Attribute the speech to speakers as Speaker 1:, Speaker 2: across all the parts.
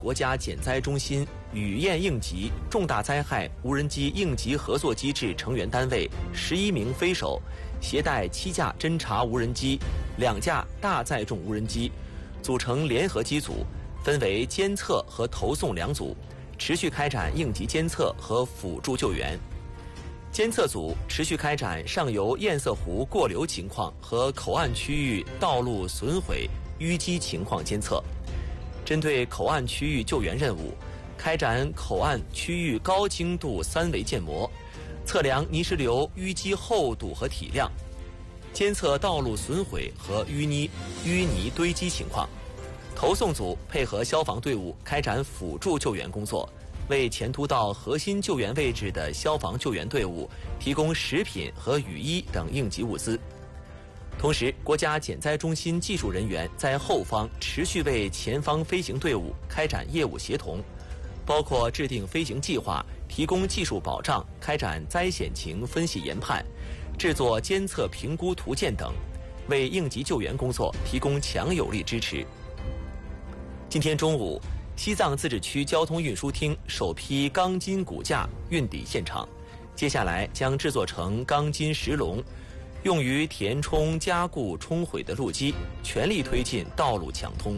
Speaker 1: 国家减灾中心雨燕应急重大灾害无人机应急合作机制成员单位11名飞手，携带7架侦察无人机、2架大载重无人机，组成联合机组，分为监测和投送2组，持续开展应急监测和辅助救援。监测组持续开展上游堰塞湖过流情况和口岸区域道路损毁、淤积情况监测。针对口岸区域救援任务，开展口岸区域高精度3维建模，测量泥石流淤积厚度和体量，监测道路损毁和淤泥堆积情况。投送组配合消防队伍开展辅助救援工作，为前突到核心救援位置的消防救援队伍提供食品和雨衣等应急物资。同时，国家减灾中心技术人员在后方持续为前方飞行队伍开展业务协同，包括制定飞行计划、提供技术保障、开展灾险情分析研判、制作监测评估图鉴等，为应急救援工作提供强有力支持。今天中午，西藏自治区交通运输厅首批钢筋骨架运抵现场，接下来将制作成钢筋石龙，用于填充加固冲毁的路基，全力推进道路抢通。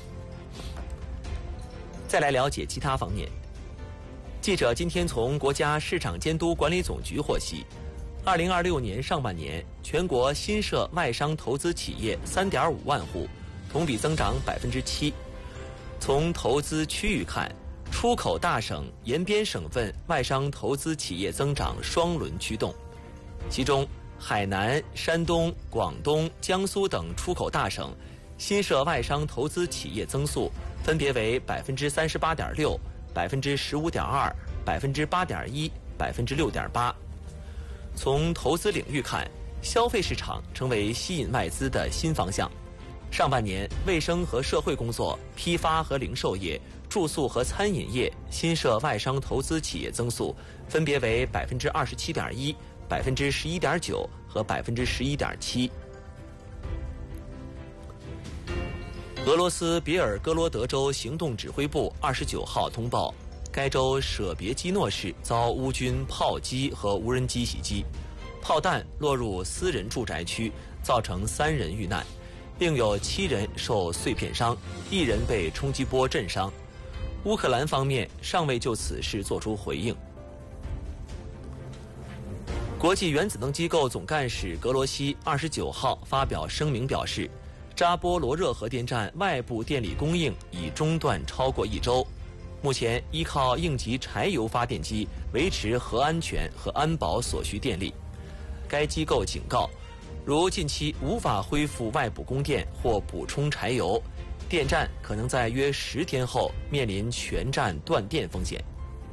Speaker 1: 再来了解其他方面。记者今天从国家市场监督管理总局获悉，2026年上半年，全国新设外商投资企业3.5万户，同比增长7%。从投资区域看，出口大省、沿边省份外商投资企业增长双轮驱动，其中海南、山东、广东、江苏等出口大省新设外商投资企业增速分别为38.6%、15.2%、8.1%、6.8%。从投资领域看，消费市场成为吸引外资的新方向。上半年，卫生和社会工作、批发和零售业、住宿和餐饮业新设外商投资企业增速分别为27.1%、11.9%和11.7%。俄罗斯别尔哥罗德州行动指挥部29号通报，该州舍别基诺市遭乌军炮击和无人机袭击，炮弹落入私人住宅区，造成3人遇难，另有7人受碎片伤，1人被冲击波震伤。乌克兰方面尚未就此事作出回应。国际原子能机构总干事格罗西29号发表声明表示，扎波罗热核电站外部电力供应已中断超过1周，目前依靠应急柴油发电机维持核安全和安保所需电力。该机构警告，如近期无法恢复外部供电或补充柴油，电站可能在约10天后面临全站断电风险。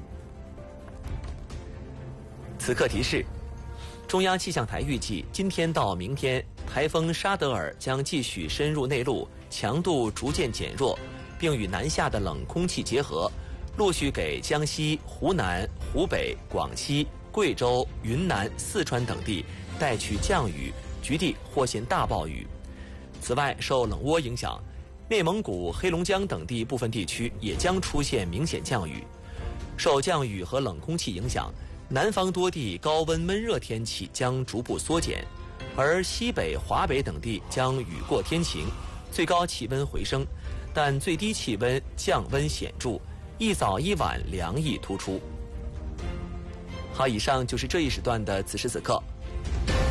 Speaker 1: 此刻提示：中央气象台预计，今天到明天，台风沙德尔将继续深入内陆，强度逐渐减弱，并与南下的冷空气结合，陆续给江西、湖南、湖北、广西、贵州、云南、四川等地带去降雨，局地或现大暴雨。此外，受冷涡影响，内蒙古、黑龙江等地部分地区也将出现明显降雨。受降雨和冷空气影响，南方多地高温闷热天气将逐步缩减，而西北、华北等地将雨过天晴，最高气温回升，但最低气温降温显著，一早一晚凉意突出。好，以上就是这一时段的此时此刻。